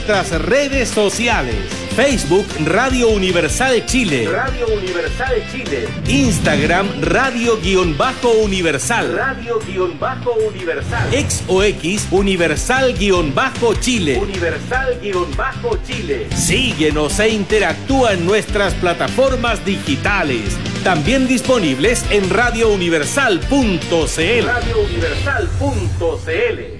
nuestras redes sociales. Facebook Radio Universal Chile. Radio Universal Chile. Instagram Radio-Universal. Radio-Universal. X o X Universal-Chile. Universal-Chile. Síguenos e interactúa en nuestras plataformas digitales. También disponibles en radiouniversal.cl. radiouniversal.cl.